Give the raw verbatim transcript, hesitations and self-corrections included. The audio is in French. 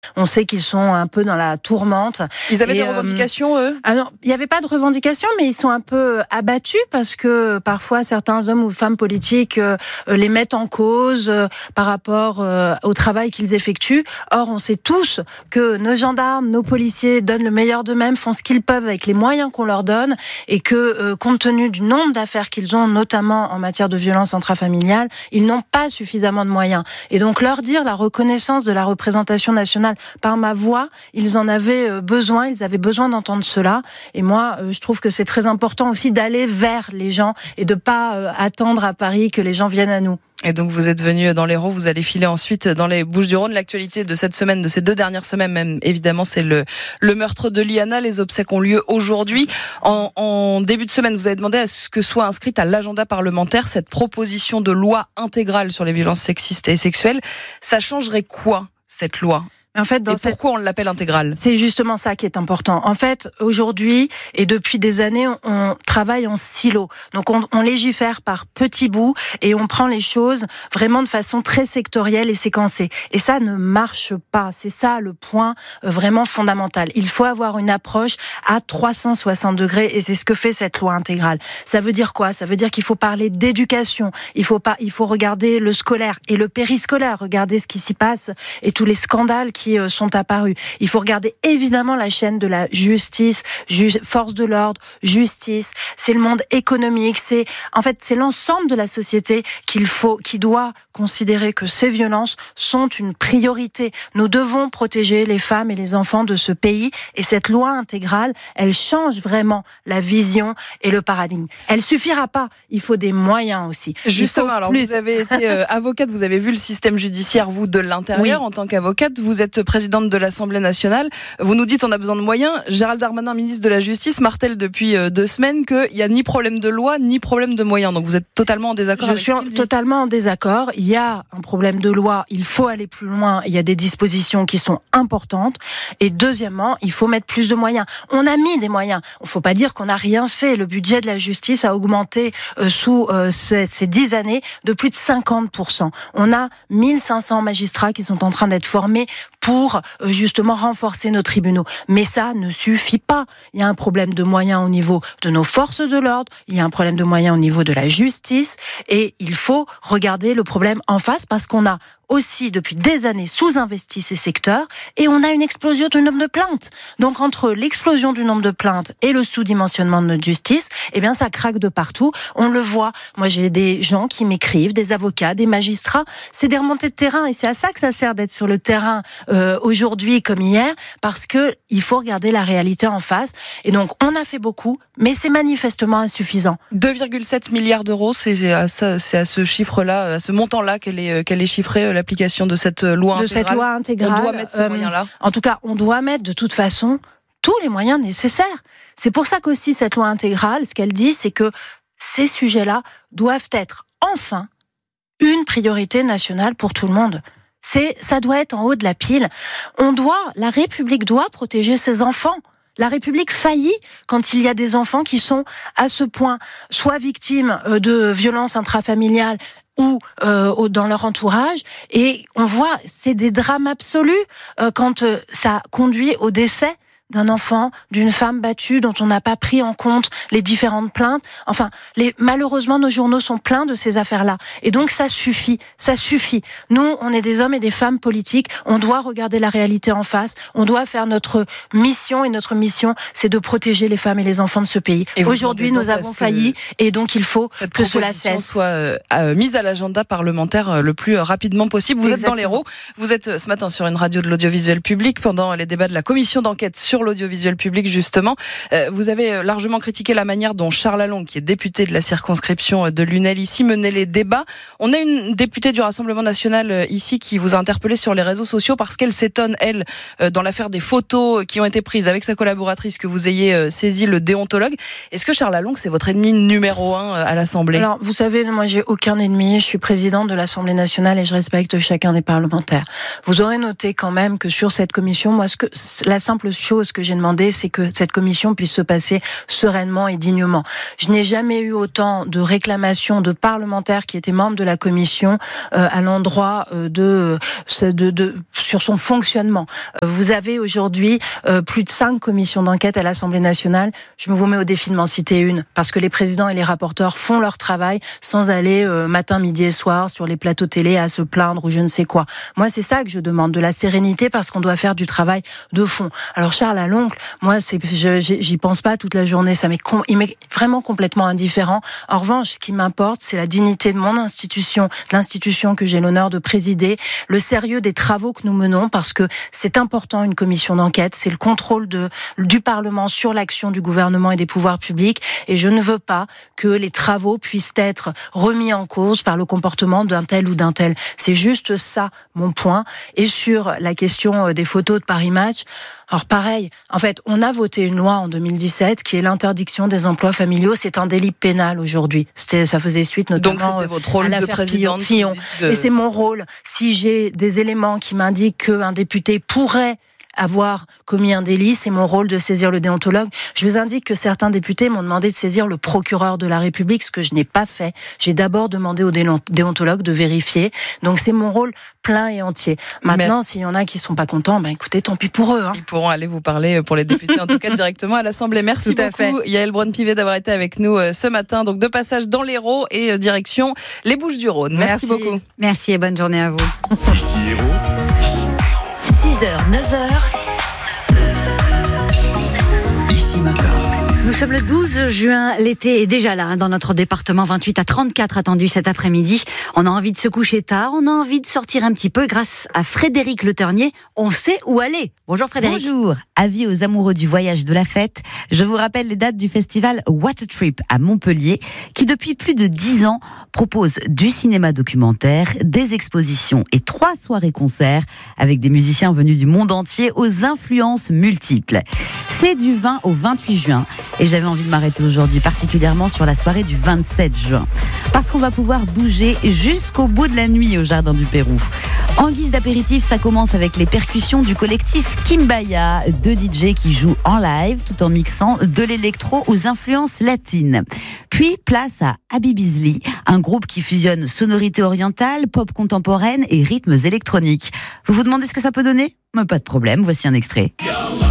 On sait qu'ils sont un peu dans la tourmente. Ils avaient et, des revendications, euh, eux ? Alors, il n'y avait pas de revendications, mais ils sont un peu abattus parce que parfois certains hommes ou femmes politiques euh, les mettent en cause euh, par rapport euh, au travail qu'ils effectuent. Or, on sait tous que nos gendarmes, nos policiers donnent le meilleur d'eux-mêmes, font ce qu'ils peuvent avec les moyens qu'on leur donne, et que, euh, compte tenu du nombre d'affaires qu'ils ont, notamment en matière de violence intrafamiliale, ils n'ont pas suffisamment de moyens. Et donc, leur dire la reconnaissance de la représentation nationale par ma voix, ils en avaient besoin, ils avaient besoin d'entendre cela. Et moi, je trouve que c'est très important aussi d'aller vers les gens et de pas attendre à Paris que les gens viennent à nous. Et donc vous êtes venu dans l'Hérault, vous allez filer ensuite dans les Bouches-du-Rhône. L'actualité de cette semaine, de ces deux dernières semaines même, évidemment, c'est le, le meurtre de Liana. Les obsèques ont lieu aujourd'hui. En, en début de semaine, vous avez demandé à ce que soit inscrite à l'agenda parlementaire cette proposition de loi intégrale sur les violences sexistes et sexuelles. Ça changerait quoi, cette loi ? En fait, dans et pourquoi cette... on l'appelle intégrale ? C'est justement ça qui est important. En fait, aujourd'hui et depuis des années, on travaille en silo. Donc, on, on légifère par petits bouts et on prend les choses vraiment de façon très sectorielle et séquencée. Et ça ne marche pas. C'est ça le point vraiment fondamental. Il faut avoir une approche à trois cent soixante degrés et c'est ce que fait cette loi intégrale. Ça veut dire quoi ? Ça veut dire qu'il faut parler d'éducation. Il faut pas, il faut regarder le scolaire et le périscolaire. Regarder ce qui s'y passe et tous les scandales qui qui sont apparus. Il faut regarder évidemment la chaîne de la justice, ju- force de l'ordre, justice. C'est le monde économique. C'est en fait c'est l'ensemble de la société qu'il faut, qui doit considérer que ces violences sont une priorité. Nous devons protéger les femmes et les enfants de ce pays. Et cette loi intégrale, elle change vraiment la vision et le paradigme. Elle suffira pas. Il faut des moyens aussi. Justement, alors plus. Vous avez été euh, avocate, vous avez vu le système judiciaire vous de l'intérieur. Oui. En tant qu'avocate, vous êtes présidente de l'Assemblée nationale. Vous nous dites on a besoin de moyens. Gérald Darmanin, ministre de la Justice, martèle depuis deux semaines qu'il n'y a ni problème de loi, ni problème de moyens. Donc vous êtes totalement en désaccord Je avec suis ce qu'il dit. Totalement en désaccord. Il y a un problème de loi, il faut aller plus loin. Il y a des dispositions qui sont importantes. Et deuxièmement, il faut mettre plus de moyens. On a mis des moyens. Il ne faut pas dire qu'on n'a rien fait. Le budget de la justice a augmenté euh, sous euh, ces, ces dix années de plus de cinquante pour cent. On a mille cinq cents magistrats qui sont en train d'être formés pour euh, justement renforcer nos tribunaux. Mais ça ne suffit pas. Il y a un problème de moyens au niveau de nos forces de l'ordre, il y a un problème de moyens au niveau de la justice, et il faut regarder le problème en face parce qu'on a aussi depuis des années sous-investi ces secteurs et on a une explosion du nombre de plaintes. Donc entre l'explosion du nombre de plaintes et le sous-dimensionnement de notre justice, eh bien ça craque de partout. On le voit. Moi j'ai des gens qui m'écrivent, des avocats, des magistrats. C'est des remontées de terrain et c'est à ça que ça sert d'être sur le terrain euh, aujourd'hui comme hier, parce que il faut regarder la réalité en face. Et donc on a fait beaucoup, mais c'est manifestement insuffisant. deux virgule sept milliards d'euros, c'est à, ça, c'est à ce chiffre-là, à ce montant-là qu'elle est, qu'elle est chiffrée, l'application de cette loi de intégrale. cette loi intégrale. On doit mettre ces euh, moyens-là. En tout cas, on doit mettre de toute façon tous les moyens nécessaires. C'est pour ça qu'aussi cette loi intégrale, ce qu'elle dit, c'est que ces sujets-là doivent être enfin une priorité nationale pour tout le monde. C'est, ça doit être en haut de la pile. On doit, la République doit protéger ses enfants. La République faillit quand il y a des enfants qui sont à ce point soit victimes de violences intrafamiliales ou euh, dans leur entourage, et on voit, c'est des drames absolus euh, quand euh, ça conduit au décès d'un enfant, d'une femme battue dont on n'a pas pris en compte les différentes plaintes. Enfin, les, malheureusement, nos journaux sont pleins de ces affaires-là. Et donc, ça suffit, ça suffit. Nous, on est des hommes et des femmes politiques. On doit regarder la réalité en face. On doit faire notre mission, et notre mission, c'est de protéger les femmes et les enfants de ce pays. Aujourd'hui, nous avons failli, et donc il faut que cela cesse. Soit euh, euh, mise à l'agenda parlementaire euh, le plus rapidement possible. Vous Exactement. Êtes dans l'Hérault. Vous êtes euh, ce matin sur une radio de l'audiovisuel public pendant les débats de la commission d'enquête sur l'audiovisuel public, justement. Euh, vous avez largement critiqué la manière dont Charles Lalonde, qui est député de la circonscription de Lunel ici, menait les débats. On a une députée du Rassemblement national ici qui vous a interpellé sur les réseaux sociaux parce qu'elle s'étonne, elle, dans l'affaire des photos qui ont été prises avec sa collaboratrice, que vous ayez saisi le déontologue. Est-ce que Charles Lalonde, c'est votre ennemi numéro un à l'Assemblée ? Alors, vous savez, moi, j'ai aucun ennemi. Je suis présidente de l'Assemblée nationale et je respecte chacun des parlementaires. Vous aurez noté quand même que sur cette commission, moi, ce que, la simple chose ce que j'ai demandé, c'est que cette commission puisse se passer sereinement et dignement. Je n'ai jamais eu autant de réclamations de parlementaires qui étaient membres de la commission euh, à l'endroit euh, de, de, de, de sur son fonctionnement. Euh, vous avez aujourd'hui euh, plus de cinq commissions d'enquête à l'Assemblée nationale. Je vous mets au défi de m'en citer une, parce que les présidents et les rapporteurs font leur travail sans aller euh, matin, midi et soir sur les plateaux télé à se plaindre ou je ne sais quoi. Moi, c'est ça que je demande, de la sérénité, parce qu'on doit faire du travail de fond. Alors Charles à l'oncle, moi, c'est, je, j'y pense pas toute la journée. Ça m'est, com- il m'est vraiment complètement indifférent. En revanche, ce qui m'importe, c'est la dignité de mon institution, de l'institution que j'ai l'honneur de présider, le sérieux des travaux que nous menons, parce que c'est important, une commission d'enquête, c'est le contrôle de, du Parlement sur l'action du gouvernement et des pouvoirs publics, et je ne veux pas que les travaux puissent être remis en cause par le comportement d'un tel ou d'un tel. C'est juste ça, mon point. Et sur la question des photos de Paris Match, alors pareil, en fait, on a voté une loi en deux mille dix-sept qui est l'interdiction des emplois familiaux. C'est un délit pénal aujourd'hui. C'était, ça faisait suite notamment Donc c'était votre rôle à l'affaire de présidente Fillon. De... Et c'est mon rôle. Si j'ai des éléments qui m'indiquent qu'un député pourrait avoir commis un délit, c'est mon rôle de saisir le déontologue. Je vous indique que certains députés m'ont demandé de saisir le procureur de la République, ce que je n'ai pas fait. J'ai d'abord demandé au déontologue de vérifier. Donc c'est mon rôle plein et entier. Maintenant, Mais... s'il y en a qui sont pas contents, ben écoutez, tant pis pour eux. Hein. Ils pourront aller vous parler pour les députés, en tout cas directement à l'Assemblée. Merci Tout beaucoup, Yaël Braun-Pivet, d'avoir été avec nous ce matin. Donc de passage dans l'Hérault et direction les Bouches-du-Rhône. Merci, Merci beaucoup. Merci et bonne journée à vous. Ici Hérault. six heures, neuf heures. Ici matin. Nous sommes le douze juin, l'été est déjà là, hein, dans notre département, vingt-huit à trente-quatre attendus cet après-midi. On a envie de se coucher tard, on a envie de sortir un petit peu. Grâce à Frédéric Le Ternier, on sait où aller. Bonjour Frédéric. Bonjour, avis aux amoureux du voyage de la fête. Je vous rappelle les dates du festival What a Trip à Montpellier, qui depuis plus de dix ans propose du cinéma documentaire, des expositions et trois soirées-concerts avec des musiciens venus du monde entier aux influences multiples. C'est du vingt au vingt-huit juin. Et j'avais envie de m'arrêter aujourd'hui particulièrement sur la soirée du vingt-sept juin. Parce qu'on va pouvoir bouger jusqu'au bout de la nuit au Jardin du Pérou. En guise d'apéritif, ça commence avec les percussions du collectif Kimbaya, deux D J qui jouent en live tout en mixant de l'électro aux influences latines. Puis place à Habibizli, un groupe qui fusionne sonorité orientale, pop contemporaine et rythmes électroniques. Vous vous demandez ce que ça peut donner ? Mais pas de problème, voici un extrait.